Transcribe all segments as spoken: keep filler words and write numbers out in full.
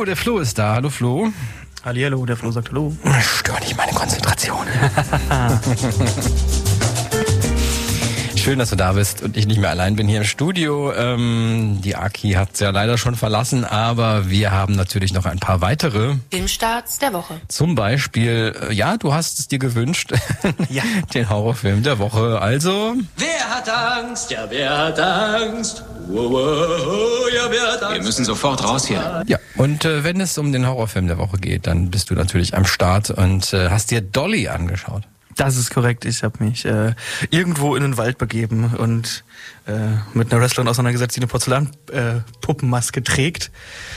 So, der Flo ist da. Hallo Flo. Hallihallo, der Flo sagt Hallo. Stör nicht meine Konzentration. Schön, dass du da bist und ich nicht mehr allein bin hier im Studio. Ähm, die Aki hat es ja leider schon verlassen, aber wir haben natürlich noch ein paar weitere Filmstarts der Woche. Zum Beispiel, äh, ja, du hast es dir gewünscht, ja. den Horrorfilm der Woche. Also... Wer hat Angst? Ja, wer hat Angst? Wow, wow, ja, wer hat Angst? Wir müssen sofort raus hier. Ja, und äh, wenn es um den Horrorfilm der Woche geht, dann bist du natürlich am Start und äh, hast dir Dolly angeschaut. Das ist korrekt. Ich habe mich äh, irgendwo in den Wald begeben und äh, mit einer Wrestlerin auseinandergesetzt, die eine Porzellanpuppenmaske äh, trägt.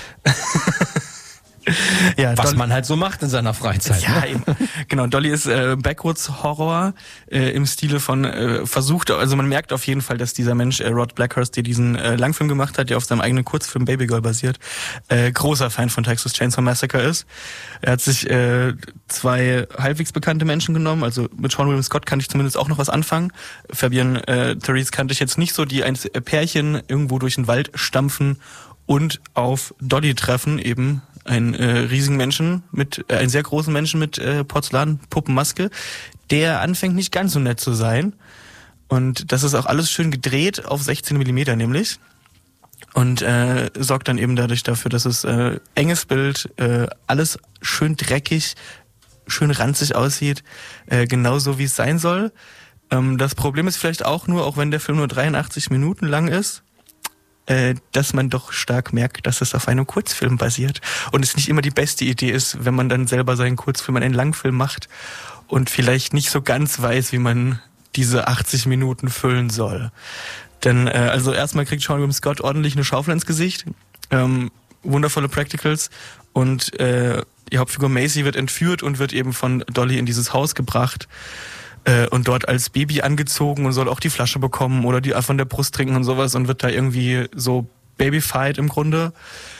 Ja, was Dolly, man halt so macht in seiner Freizeit. Ja, ne? eben. Genau. Dolly ist äh, Backwoods-Horror äh, im Stile von äh, versucht, also man merkt auf jeden Fall, dass dieser Mensch, äh, Rod Blackhurst, der diesen äh, Langfilm gemacht hat, der auf seinem eigenen Kurzfilm Baby Girl basiert, äh, großer Fan von Texas Chainsaw Massacre ist. Er hat sich äh, zwei halbwegs bekannte Menschen genommen, also mit Sean William Scott kann ich zumindest auch noch was anfangen. Fabian äh, Therese kannte ich jetzt nicht so, die ein Pärchen irgendwo durch den Wald stampfen und auf Dolly treffen, eben einen äh, riesigen Menschen mit, äh, einen sehr großen Menschen mit äh, Porzellanpuppenmaske, der anfängt nicht ganz so nett zu sein. Und das ist auch alles schön gedreht auf sechzehn Millimeter nämlich. Und äh, sorgt dann eben dadurch dafür, dass es äh, enges Bild, äh, alles schön dreckig, schön ranzig aussieht, äh, genauso wie es sein soll. Ähm, das Problem ist vielleicht auch nur, auch wenn der Film nur dreiundachtzig Minuten lang ist, dass man doch stark merkt, dass es auf einem Kurzfilm basiert und es nicht immer die beste Idee ist, wenn man dann selber seinen Kurzfilm in einen Langfilm macht und vielleicht nicht so ganz weiß, wie man diese achtzig Minuten füllen soll. Denn äh, also erstmal kriegt Sean William Scott ordentlich eine Schaufel ins Gesicht, ähm, wundervolle Practicals und äh, die Hauptfigur Macy wird entführt und wird eben von Dolly in dieses Haus gebracht und dort als Baby angezogen und soll auch die Flasche bekommen oder die von der Brust trinken und sowas und wird da irgendwie so babyfied im Grunde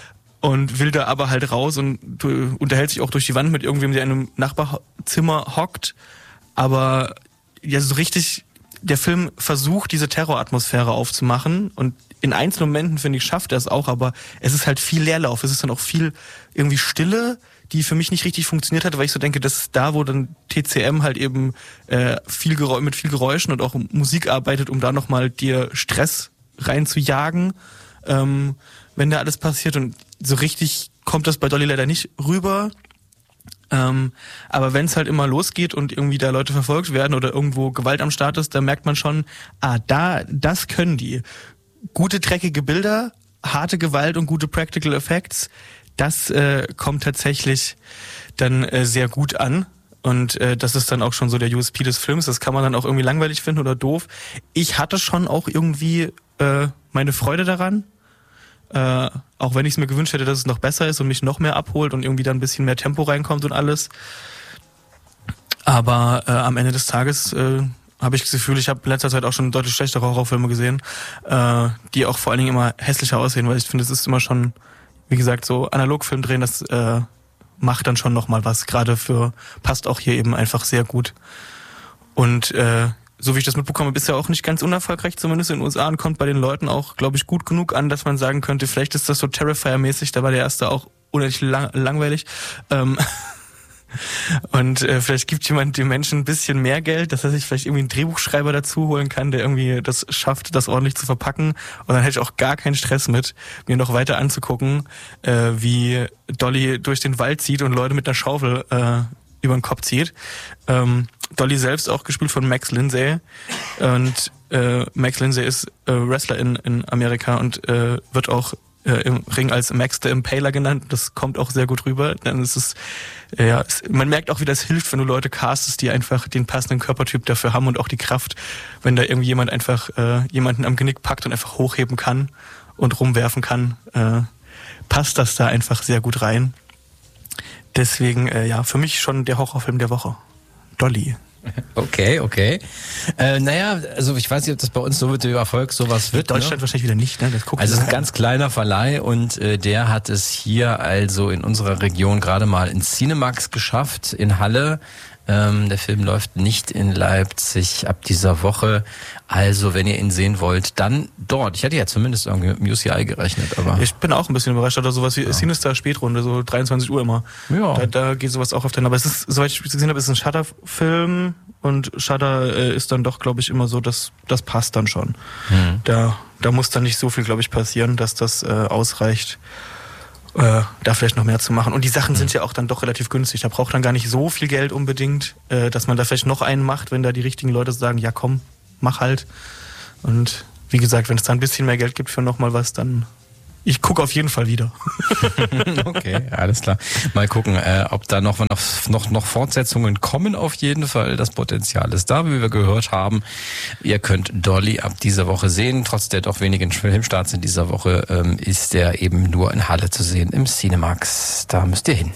und will da aber halt raus und unterhält sich auch durch die Wand mit irgendwem, der in einem Nachbarzimmer hockt. Aber ja, so richtig, der Film versucht, diese Terroratmosphäre aufzumachen und in einzelnen Momenten, finde ich, schafft er es auch, aber es ist halt viel Leerlauf, es ist dann auch viel irgendwie Stille, die für mich nicht richtig funktioniert hat, weil ich so denke, das ist da, wo dann T C M halt eben äh, viel Geräusch, mit viel Geräuschen und auch Musik arbeitet, um da nochmal dir Stress reinzujagen, ähm, wenn da alles passiert. Und so richtig kommt das bei Dolly leider nicht rüber. Ähm, aber wenn es halt immer losgeht und irgendwie da Leute verfolgt werden oder irgendwo Gewalt am Start ist, da merkt man schon, ah, da, das können die. Gute, dreckige Bilder, harte Gewalt und gute Practical Effects, das äh, kommt tatsächlich dann äh, sehr gut an und äh, das ist dann auch schon so der U S P des Films. Das kann man dann auch irgendwie langweilig finden oder doof. Ich hatte schon auch irgendwie äh, meine Freude daran, äh, auch wenn ich es mir gewünscht hätte, dass es noch besser ist und mich noch mehr abholt und irgendwie da ein bisschen mehr Tempo reinkommt und alles. Aber äh, am Ende des Tages äh, habe ich das Gefühl, ich habe in letzter Zeit auch schon deutlich schlechtere Horrorfilme gesehen, äh, die auch vor allen Dingen immer hässlicher aussehen, weil ich finde, es ist immer schon, wie gesagt, so Analogfilm drehen, das äh, macht dann schon nochmal was. Gerade für, passt auch hier eben einfach sehr gut. Und äh, so wie ich das mitbekomme, ist ja auch nicht ganz unerfolgreich, zumindest in den U S A, und kommt bei den Leuten auch, glaube ich, gut genug an, dass man sagen könnte, vielleicht ist das so Terrifier-mäßig, da war der erste auch unendlich lang- langweilig. Ähm Und äh, vielleicht gibt jemand dem Menschen ein bisschen mehr Geld, dass er sich vielleicht irgendwie einen Drehbuchschreiber dazu holen kann, der irgendwie das schafft, das ordentlich zu verpacken. Und dann hätte ich auch gar keinen Stress mit, mir noch weiter anzugucken, äh, wie Dolly durch den Wald zieht und Leute mit einer Schaufel äh, über den Kopf zieht. Ähm, Dolly selbst auch gespielt von Max Lindsay. Und äh, Max Lindsay ist äh, Wrestler in, in Amerika und äh, wird auch im Ring als Max the Impaler genannt. Das kommt auch sehr gut rüber. Dann ist es, ja, es, man merkt auch, wie das hilft, wenn du Leute castest, die einfach den passenden Körpertyp dafür haben und auch die Kraft, wenn da irgendwie jemand einfach äh, jemanden am Genick packt und einfach hochheben kann und rumwerfen kann, äh, passt das da einfach sehr gut rein. Deswegen, äh, ja, für mich schon der Horrorfilm der Woche. Dolly. Okay, okay. Äh, naja, also ich weiß nicht, ob das bei uns so mit dem Erfolg sowas wird. Deutschland ne? wahrscheinlich wieder nicht, ne? Das guckt also es ist ein rein. ganz kleiner Verleih und äh, der hat es hier also in unserer Region gerade mal in Cinemax geschafft, in Halle. Ähm, der Film läuft nicht in Leipzig ab dieser Woche. Also, wenn ihr ihn sehen wollt, dann dort. Ich hätte ja zumindest irgendwie mit dem U C I gerechnet, aber... Ich bin auch ein bisschen überrascht, oder sowas wie ja. Sinister Spätrunde, so dreiundzwanzig Uhr immer. Ja. Da, da geht sowas auch auf den... Aber es ist, soweit ich gesehen habe, ist es ein Shudder-Film und Shudder äh, ist dann doch, glaube ich, immer so, dass das passt dann schon. Hm. Da, da muss dann nicht so viel, glaube ich, passieren, dass das äh, ausreicht, äh, da vielleicht noch mehr zu machen. Und die Sachen hm. sind ja auch dann doch relativ günstig. Da braucht dann gar nicht so viel Geld unbedingt, äh, dass man da vielleicht noch einen macht, wenn da die richtigen Leute sagen, ja komm, mach halt. Und wie gesagt, wenn es da ein bisschen mehr Geld gibt für nochmal was, dann... Ich gucke auf jeden Fall wieder. Okay, alles klar. Mal gucken, äh, ob da noch, noch, noch, noch Fortsetzungen kommen auf jeden Fall. Das Potenzial ist da, wie wir gehört haben. Ihr könnt Dolly ab dieser Woche sehen. Trotz der doch wenigen Filmstarts in dieser Woche ähm, ist der eben nur in Halle zu sehen im Cinemax. Da müsst ihr hin.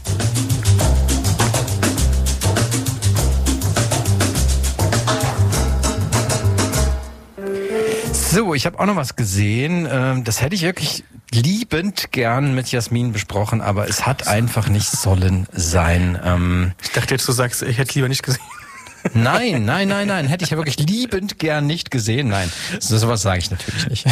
So, ich habe auch noch was gesehen. Das hätte ich wirklich liebend gern mit Jasmin besprochen, aber es hat einfach nicht sollen sein. Ich dachte jetzt, du sagst, ich hätte lieber nicht gesehen. Nein, nein, nein, nein, hätte ich ja wirklich liebend gern nicht gesehen. Nein, so sowas sage ich natürlich nicht.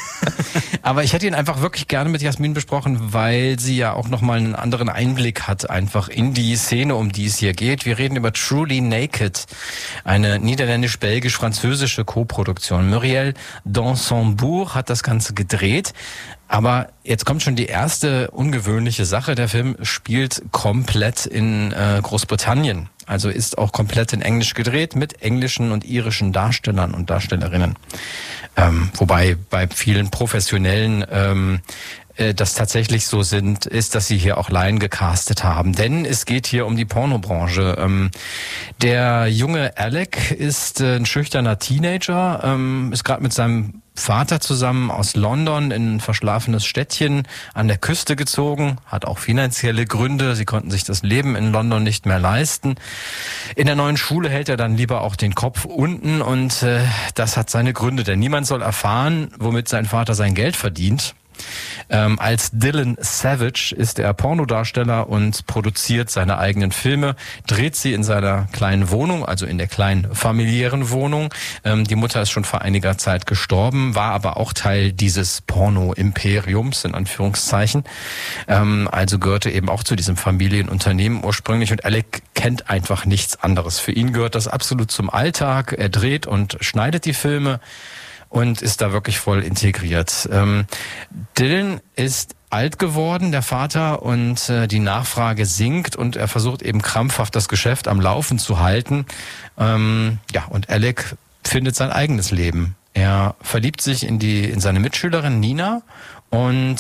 Aber ich hätte ihn einfach wirklich gerne mit Jasmin besprochen, weil sie ja auch nochmal einen anderen Einblick hat, einfach in die Szene, um die es hier geht. Wir reden über Truly Naked, eine niederländisch-belgisch-französische Koproduktion. Muriel Dansembourg hat das Ganze gedreht. Aber jetzt kommt schon die erste ungewöhnliche Sache. Der Film spielt komplett in äh, Großbritannien. Also ist auch komplett in Englisch gedreht mit englischen und irischen Darstellern und Darstellerinnen. Ähm, wobei bei vielen Professionellen ähm, äh, das tatsächlich so sind, ist, dass sie hier auch Laien gecastet haben. Denn es geht hier um die Pornobranche. Ähm, der junge Alec ist äh, ein schüchterner Teenager, ähm, ist gerade mit seinem Vater zusammen aus London in ein verschlafenes Städtchen an der Küste gezogen, hat auch finanzielle Gründe, sie konnten sich das Leben in London nicht mehr leisten. In der neuen Schule hält er dann lieber auch den Kopf unten und äh, das hat seine Gründe, denn niemand soll erfahren, womit sein Vater sein Geld verdient. Ähm, als Dylan Savage ist er Pornodarsteller und produziert seine eigenen Filme, dreht sie in seiner kleinen Wohnung, also in der kleinen familiären Wohnung. Ähm, die Mutter ist schon vor einiger Zeit gestorben, war aber auch Teil dieses Porno-Imperiums, in Anführungszeichen. Ähm, also gehörte eben auch zu diesem Familienunternehmen ursprünglich und Alec kennt einfach nichts anderes. Für ihn gehört das absolut zum Alltag. Er dreht und schneidet die Filme und ist da wirklich voll integriert. Ähm, Dylan ist alt geworden, der Vater, und äh, die Nachfrage sinkt und er versucht eben krampfhaft das Geschäft am Laufen zu halten. Ähm, ja, und Alec findet sein eigenes Leben. Er verliebt sich in die in seine Mitschülerin Nina und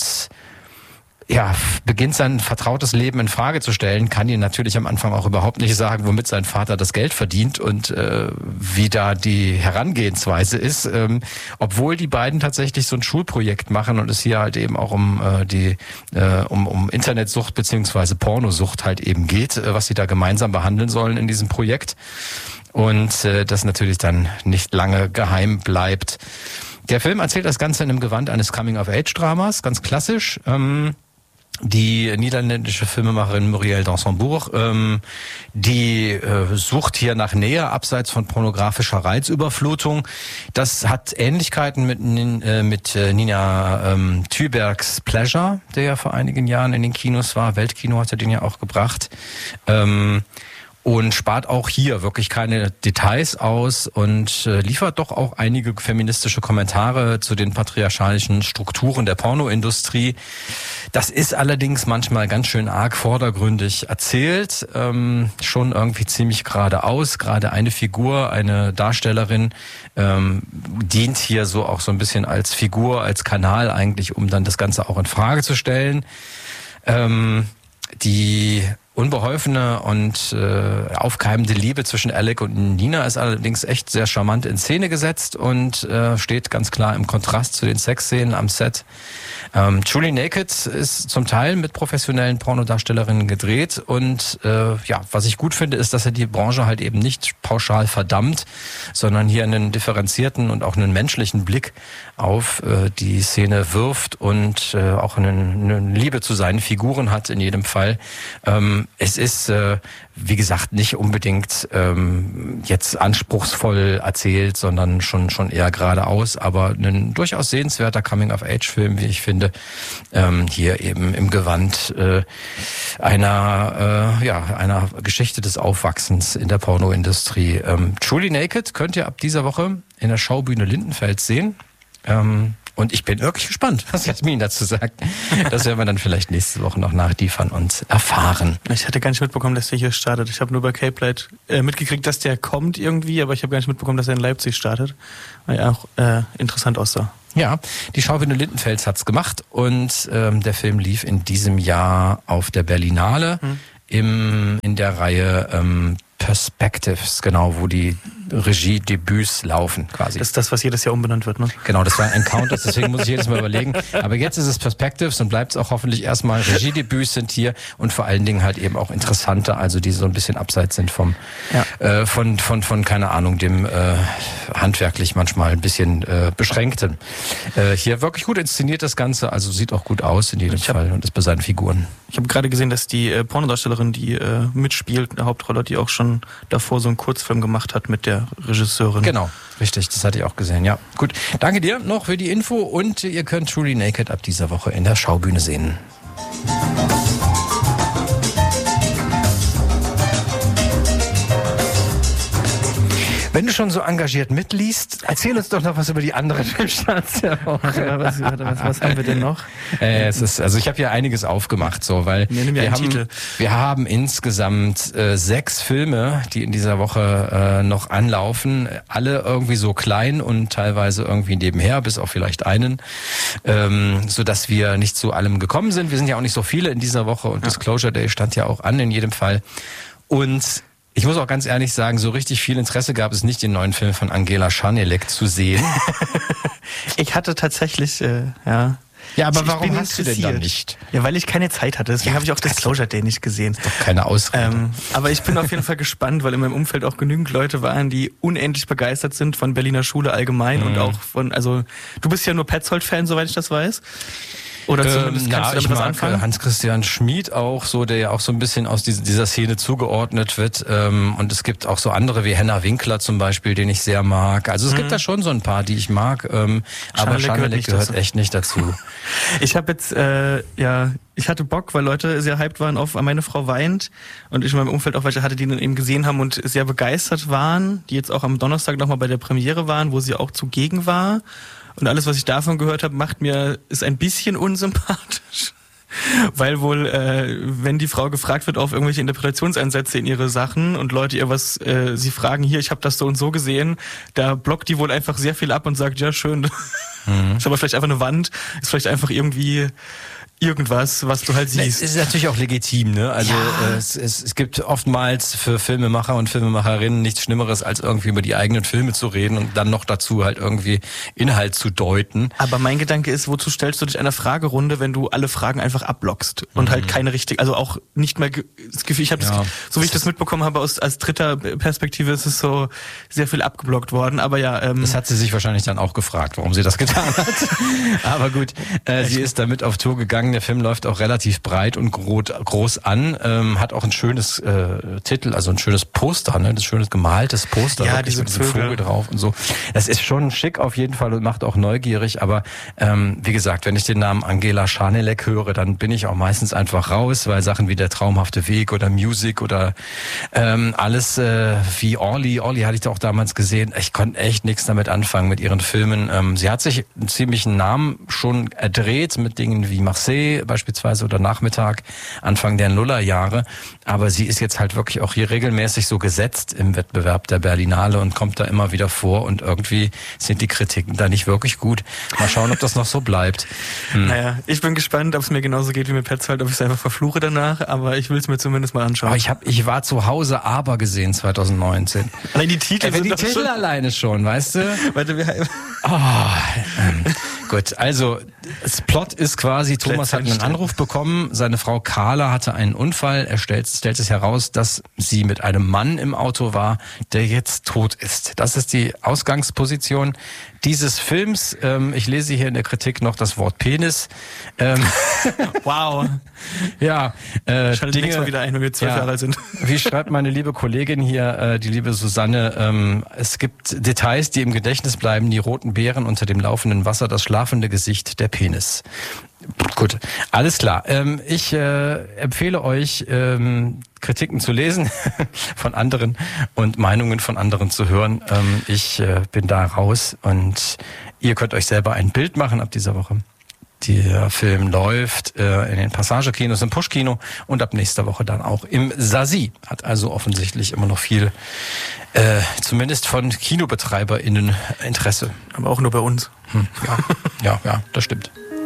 ja, beginnt sein vertrautes Leben in Frage zu stellen, kann ihn natürlich am Anfang auch überhaupt nicht sagen, womit sein Vater das Geld verdient und äh, wie da die Herangehensweise ist, ähm, obwohl die beiden tatsächlich so ein Schulprojekt machen und es hier halt eben auch um äh, die äh, um, um Internetsucht beziehungsweise Pornosucht halt eben geht, äh, was sie da gemeinsam behandeln sollen in diesem Projekt und äh, das natürlich dann nicht lange geheim bleibt. Der Film erzählt das Ganze in einem Gewand eines Coming-of-Age-Dramas, ganz klassisch. Ähm, Die niederländische Filmemacherin Muriel Dansembourg, ähm, die äh, sucht hier nach Nähe abseits von pornografischer Reizüberflutung. Das hat Ähnlichkeiten mit, äh, mit äh, Nina ähm, Thübergs Pleasure, der ja vor einigen Jahren in den Kinos war. Weltkino hat er den ja auch gebracht. Ähm, und spart auch hier wirklich keine Details aus und äh, liefert doch auch einige feministische Kommentare zu den patriarchalischen Strukturen der Pornoindustrie. Das ist allerdings manchmal ganz schön arg vordergründig erzählt, ähm, schon irgendwie ziemlich geradeaus. Gerade eine Figur, eine Darstellerin, ähm, dient hier so auch so ein bisschen als Figur, als Kanal eigentlich, um dann das Ganze auch in Frage zu stellen. Ähm, die unbeholfene und äh, aufkeimende Liebe zwischen Alec und Nina ist allerdings echt sehr charmant in Szene gesetzt und äh, steht ganz klar im Kontrast zu den Sexszenen am Set. Ähm, Truly Naked ist zum Teil mit professionellen Pornodarstellerinnen gedreht und äh, ja, was ich gut finde, ist, dass er die Branche halt eben nicht pauschal verdammt, sondern hier einen differenzierten und auch einen menschlichen Blick auf äh, die Szene wirft und äh, auch eine, eine Liebe zu seinen Figuren hat in jedem Fall. Ähm, Ähm, es ist, äh, wie gesagt, nicht unbedingt ähm, jetzt anspruchsvoll erzählt, sondern schon schon eher geradeaus, aber ein durchaus sehenswerter Coming-of-Age-Film, wie ich finde. Ähm, hier eben im Gewand äh, einer äh, ja einer Geschichte des Aufwachsens in der Pornoindustrie. Ähm, Truly Naked könnt ihr ab dieser Woche in der Schaubühne Lindenfeld sehen. Ähm, Und ich bin wirklich gespannt, was Jasmin dazu sagt. Das werden wir dann vielleicht nächste Woche noch nachliefern und erfahren. Ich hatte gar nicht mitbekommen, dass der hier startet. Ich habe nur bei Cape Light äh, mitgekriegt, dass der kommt irgendwie, aber ich habe gar nicht mitbekommen, dass er in Leipzig startet. Weil er auch äh, interessant aussah. Ja, die Schaubühne Lindenfels hat's gemacht und ähm, der Film lief in diesem Jahr auf der Berlinale hm. im in der Reihe ähm, Perspectives, genau, wo die Regiedebüts laufen quasi. Das ist das, was jedes Jahr umbenannt wird, ne? Genau, das war Encounters, deswegen muss ich jedes Mal überlegen. Aber jetzt ist es Perspectives und bleibt es auch hoffentlich erstmal. Regiedebüts sind hier und vor allen Dingen halt eben auch interessante, also die so ein bisschen abseits sind vom, ja. äh, von, von, von, keine Ahnung, dem äh, handwerklich manchmal ein bisschen äh, beschränkten. Äh, hier wirklich gut inszeniert das Ganze, also sieht auch gut aus in jedem ich Fall hab, und ist bei seinen Figuren. Ich habe gerade gesehen, dass die äh, Pornodarstellerin, die äh, mitspielt, eine Hauptrolle, die auch schon davor so einen Kurzfilm gemacht hat mit der Regisseurin. Genau, richtig, das hatte ich auch gesehen, ja. Gut, danke dir noch für die Info und ihr könnt Truly Naked ab dieser Woche in der Schaubühne sehen. Wenn du schon so engagiert mitliest, erzähl uns doch noch was über die anderen Filmstarts der Woche. Was, was, was haben wir denn noch? Äh, es ist, also ich habe hier einiges aufgemacht, so, weil wir, wir, haben, Titel. wir haben insgesamt äh, sechs Filme, die in dieser Woche äh, noch anlaufen. Alle irgendwie so klein und teilweise irgendwie nebenher, bis auf vielleicht einen, ähm, so dass wir nicht zu allem gekommen sind. Wir sind ja auch nicht so viele in dieser Woche und ja. Disclosure Day stand ja auch an in jedem Fall. Und ich muss auch ganz ehrlich sagen, so richtig viel Interesse gab es nicht, den neuen Film von Angela Schanelek zu sehen. Ich hatte tatsächlich, äh, ja... Ja, aber warum hast du denn dann nicht? Ja, weil ich keine Zeit hatte. Deswegen ja, habe ich auch Disclosure Day nicht gesehen. Ist doch keine Ausrede. Ähm, aber ich bin auf jeden Fall gespannt, weil in meinem Umfeld auch genügend Leute waren, die unendlich begeistert sind von Berliner Schule allgemein mhm. und auch von, also du bist ja nur Petzold-Fan, soweit ich das weiß. Oder zumindest ähm, kannst na, du damit ich was mag anfangen? Hans-Christian Schmid auch so, der ja auch so ein bisschen aus dieser, dieser Szene zugeordnet wird. Ähm, und es gibt auch so andere wie Henna Winkler zum Beispiel, den ich sehr mag. Also es mhm. gibt da schon so ein paar, die ich mag. Ähm, aber Schanelek gehört, gehört echt nicht dazu. Ich habe jetzt, äh, ja, ich hatte Bock, weil Leute sehr hyped waren auf Meine Frau weint. Und ich in meinem Umfeld auch welche hatte, die dann eben gesehen haben und sehr begeistert waren, die jetzt auch am Donnerstag nochmal bei der Premiere waren, wo sie auch zugegen war. Und alles, was ich davon gehört habe, macht mir, ist ein bisschen unsympathisch. Weil wohl, äh, wenn die Frau gefragt wird auf irgendwelche Interpretationsansätze in ihre Sachen und Leute ihr was, äh, sie fragen, hier, ich habe das so und so gesehen, da blockt die wohl einfach sehr viel ab und sagt, ja schön, mhm. ist aber vielleicht einfach eine Wand, ist vielleicht einfach irgendwie irgendwas, was du halt siehst. Es ist natürlich auch legitim, ne? Also ja. äh, es, es, es gibt oftmals für Filmemacher und Filmemacherinnen nichts Schlimmeres, als irgendwie über die eigenen Filme zu reden und dann noch dazu halt irgendwie Inhalt zu deuten. Aber mein Gedanke ist, wozu stellst du dich einer Fragerunde, wenn du alle Fragen einfach abblockst und mhm. halt keine richtig, also auch nicht mehr das Gefühl, ich habe ja, so wie ich das mitbekommen habe aus als dritter Perspektive, ist es so sehr viel abgeblockt worden. Aber ja, ähm, das hat sie sich wahrscheinlich dann auch gefragt, warum sie das getan hat. Aber gut, äh, sie ist damit auf Tour gegangen. Der Film läuft auch relativ breit und groß an, ähm, hat auch ein schönes äh, Titel, also ein schönes Poster, ne, ein schönes gemaltes Poster, ja, diese mit diesem Vogel drauf und so. Das ist schon schick auf jeden Fall und macht auch neugierig, aber ähm, wie gesagt, wenn ich den Namen Angela Schanelek höre, dann bin ich auch meistens einfach raus, weil Sachen wie Der traumhafte Weg oder Music oder ähm, alles äh, wie Orly, Orly hatte ich da auch damals gesehen, ich konnte echt nichts damit anfangen mit ihren Filmen. Ähm, sie hat sich einen ziemlichen Namen schon erdreht mit Dingen wie Marseille beispielsweise oder Nachmittag, Anfang der Nullerjahre. Aber sie ist jetzt halt wirklich auch hier regelmäßig so gesetzt im Wettbewerb der Berlinale und kommt da immer wieder vor und irgendwie sind die Kritiken da nicht wirklich gut. Mal schauen, ob das noch so bleibt. Hm. Naja, ich bin gespannt, ob es mir genauso geht wie mit Petzold, ob ich es einfach verfluche danach, aber ich will es mir zumindest mal anschauen. Aber ich hab, ich war zu Hause aber gesehen zwanzig neunzehn. Allein die Titel äh, sind die doch Titel schon alleine schon, weißt du? Warte, wir oh, ähm, gut, also Das Plot ist quasi, Thomas hat einen Anruf bekommen, seine Frau Carla hatte einen Unfall, er stellt, stellt sich heraus, dass sie mit einem Mann im Auto war, der jetzt tot ist. Das ist die Ausgangsposition dieses Films. Ähm, ich lese hier in der Kritik noch das Wort Penis. Ähm, wow. Ja, äh, Schaltet Dinge, mal wieder ein, wenn wir zwölf ja, Jahre alt sind. Wie schreibt meine liebe Kollegin hier, äh, die liebe Susanne, ähm, es gibt Details, die im Gedächtnis bleiben, die roten Beeren unter dem laufenden Wasser, das schlafende Gesicht, der Penis. Gut, alles klar. Ähm, ich äh, empfehle euch, ähm, Kritiken zu lesen von anderen und Meinungen von anderen zu hören. Ähm, ich äh, bin da raus und ihr könnt euch selber ein Bild machen ab dieser Woche. Der Film läuft äh, in den Passagekinos im Push-Kino und ab nächster Woche dann auch im Sasi. Hat also offensichtlich immer noch viel, äh, zumindest von KinobetreiberInnen, Interesse. Aber auch nur bei uns. Hm, ja, ja, ja, das stimmt.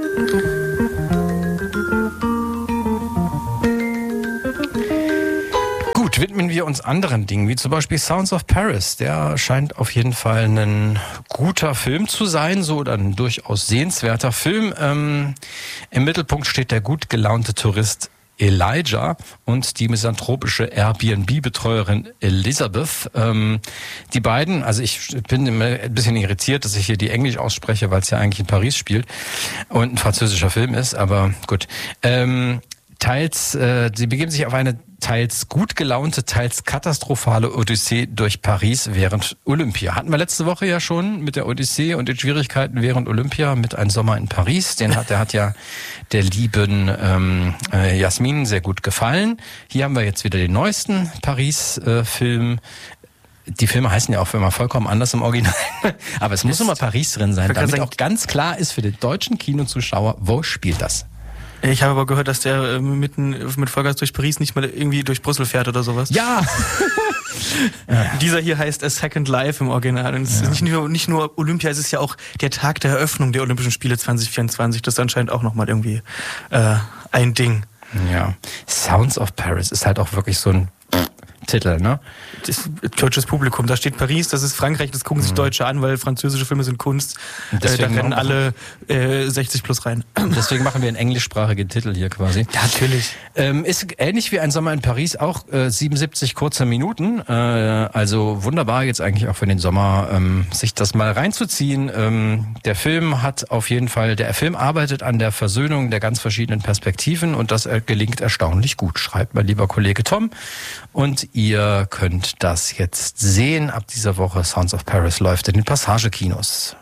Gut, widmen wir uns anderen Dingen, wie zum Beispiel Sounds of Paris. Der scheint auf jeden Fall ein guter Film zu sein, so oder ein durchaus sehenswerter Film. Ähm, im Mittelpunkt steht der gut gelaunte Tourist Elijah und die misanthropische Airbnb-Betreuerin Elizabeth. Ähm, die beiden, also ich bin immer ein bisschen irritiert, dass ich hier die Englisch ausspreche, weil es ja eigentlich in Paris spielt und ein französischer Film ist, aber gut. Ähm, teils, äh, sie begeben sich auf eine teils gut gelaunte, teils katastrophale Odyssee durch Paris während Olympia. Hatten wir letzte Woche ja schon mit der Odyssee und den Schwierigkeiten während Olympia mit Ein Sommer in Paris. Den hat, der hat ja der lieben ähm, äh, Jasmin sehr gut gefallen. Hier haben wir jetzt wieder den neuesten Paris-Film. Äh, Die Filme heißen ja auch immer vollkommen anders im Original. Aber es muss immer Paris drin sein, damit auch ganz klar ist für den deutschen Kinozuschauer, wo spielt das? Ich habe aber gehört, dass der äh, mitten mit Vollgas durch Paris nicht mal irgendwie durch Brüssel fährt oder sowas. Ja! ja. Dieser hier heißt A Second Life im Original. Und es ja. ist nicht nur, nicht nur Olympia, es ist ja auch der Tag der Eröffnung der Olympischen Spiele zwanzig vierundzwanzig. Das ist anscheinend auch nochmal irgendwie äh, ein Ding. Ja. Sounds of Paris ist halt auch wirklich so ein Titel, ne? Das deutsches Publikum, da steht Paris, das ist Frankreich, das gucken sich mhm. Deutsche an, weil französische Filme sind Kunst. Äh, da rennen alle äh, sechzig plus rein. Deswegen machen wir einen englischsprachigen Titel hier quasi. Ja, natürlich. Ähm, ist ähnlich wie Ein Sommer in Paris, auch äh, siebenundsiebzig kurze Minuten. Äh, also wunderbar jetzt eigentlich auch für den Sommer, ähm, sich das mal reinzuziehen. Ähm, der Film hat auf jeden Fall, der Film arbeitet an der Versöhnung der ganz verschiedenen Perspektiven und das gelingt erstaunlich gut, schreibt mein lieber Kollege Tom. Und ihr könnt das jetzt sehen. Ab dieser Woche Sounds of Paris läuft in den Passagekinos.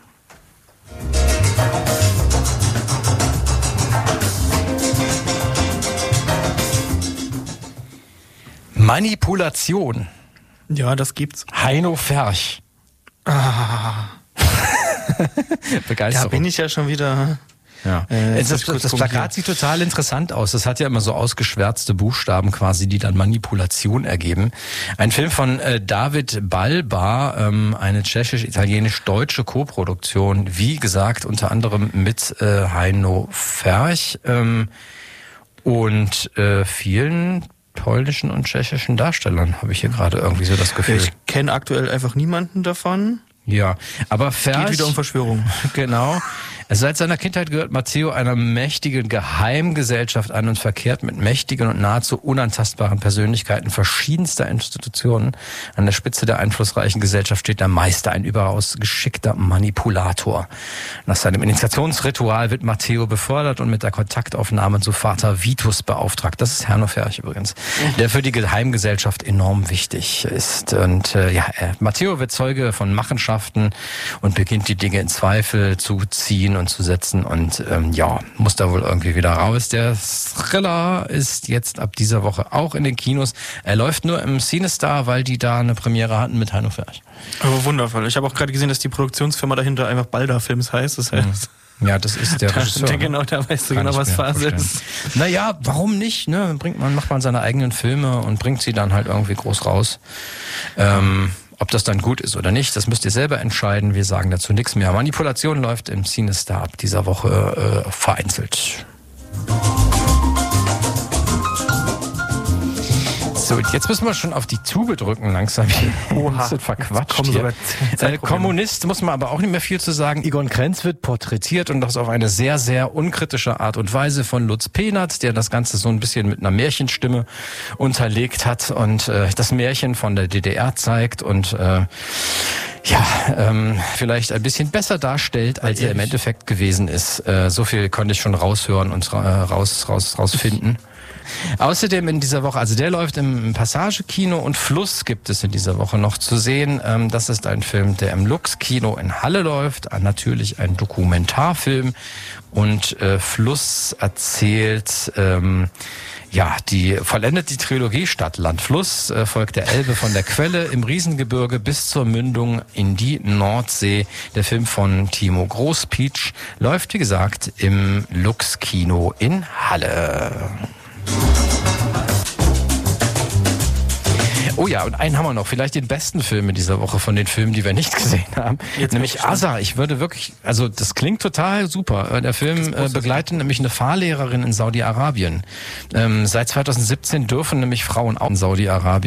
Manipulation. Ja, das gibt's. Heino Ferch. Ah. Begeisterung. Da bin ich ja schon wieder... Ja. Äh, das, das, das Plakat sieht total interessant aus. Das hat ja immer so ausgeschwärzte Buchstaben quasi, die dann Manipulation ergeben. Ein Film von äh, David Balba, ähm, eine tschechisch-italienisch-deutsche Koproduktion. Wie gesagt, unter anderem mit äh, Heino Ferch ähm, und äh, vielen polnischen und tschechischen Darstellern, habe ich hier gerade irgendwie so das Gefühl. Ich kenne aktuell einfach niemanden davon. Ja, aber Ferch... Geht wieder um Verschwörung. Genau. Seit seiner Kindheit gehört Matteo einer mächtigen Geheimgesellschaft an und verkehrt mit mächtigen und nahezu unantastbaren Persönlichkeiten verschiedenster Institutionen. An der Spitze der einflussreichen Gesellschaft steht der Meister, ein überaus geschickter Manipulator. Nach seinem Initiationsritual wird Matteo befördert und mit der Kontaktaufnahme zu Vater Vitus beauftragt. Das ist Herno Ferch übrigens, der für die Geheimgesellschaft enorm wichtig ist. Und äh, ja, Matteo wird Zeuge von Machenschaften und beginnt die Dinge in Zweifel zu ziehen und zu setzen und ähm, ja, muss da wohl irgendwie wieder raus. Der Thriller ist jetzt ab dieser Woche auch in den Kinos. Er läuft nur im CineStar, weil die da eine Premiere hatten mit Heino Ferch. Aber wundervoll. Ich habe auch gerade gesehen, dass die Produktionsfirma dahinter einfach Balda Films heißt. Das heißt... Ja, das ist der Regisseur. Der genau, da weißt du Kann genau, was Phase ist. Naja, warum nicht? Ne? Bringt man, macht man seine eigenen Filme und bringt sie dann halt irgendwie groß raus. Ähm, ob das dann gut ist oder nicht, das müsst ihr selber entscheiden. Wir sagen dazu nichts mehr. Manipulation läuft im CineStar ab dieser Woche äh, vereinzelt. So, jetzt müssen wir schon auf die Tube drücken langsam. Oha, das ist verquatscht kommen hier. sogar Äh, Kommunist muss man aber auch nicht mehr viel zu sagen. Egon Krenz wird porträtiert und das auf eine sehr, sehr unkritische Art und Weise von Lutz Pehnert, der das Ganze so ein bisschen mit einer Märchenstimme unterlegt hat und äh, das Märchen von der D D R zeigt und äh, ja, ähm, vielleicht ein bisschen besser darstellt, als er im Endeffekt gewesen ist. Äh, so viel konnte ich schon raushören und äh, raus, raus, rausfinden. Außerdem in dieser Woche, also der läuft im Passage-Kino und Fluss gibt es in dieser Woche noch zu sehen. Ähm, das ist ein Film, der im Lux-Kino in Halle läuft. Äh, natürlich ein Dokumentarfilm. Und äh, Fluss erzählt... Ähm, Ja, die vollendet die Trilogie Stadt, Land, Fluss, äh, folgt der Elbe von der Quelle im Riesengebirge bis zur Mündung in die Nordsee. Der Film von Timo Großpietsch läuft, wie gesagt, im Lux-Kino in Halle. Oh ja, und einen haben wir noch, vielleicht den besten Film in dieser Woche von den Filmen, die wir nicht gesehen haben, Jetzt nämlich Asa. Ich würde wirklich, also das klingt total super. Der Film äh, begleitet nämlich eine Fahrlehrerin in Saudi-Arabien. Ähm, seit zweitausendsiebzehn dürfen nämlich Frauen auch in Saudi-Arabien